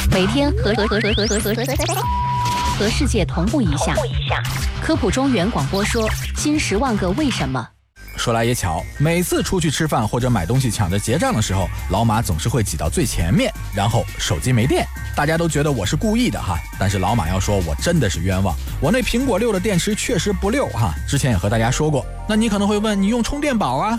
每天和世界同步一下。科普中原广播说，新10万个为什么。 说来也巧，每次出去吃饭或者买东西抢着结账的时候，老马总是会挤到最前面，然后手机没电。大家都觉得我是故意的哈，但是老马要说我真的是冤枉，我那苹果6的电池确实不溜哈，之前也和大家说过。那你可能会问，你用充电宝啊？